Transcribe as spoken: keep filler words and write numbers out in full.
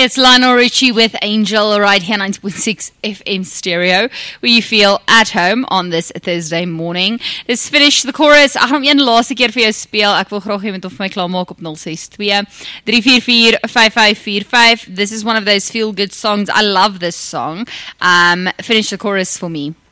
It's Lionel Richie with Angel right here, ninety point six F M stereo, where you feel at home on this Thursday morning. Let's finish the chorus. Ek gaan hom een laaste keer vir jou speel. Ek wil graag hê jy moet hom vir my klaarmaak op zero six two, three four four, five five four five. This is one of those feel-good songs. I love this song. Um, finish the chorus for me.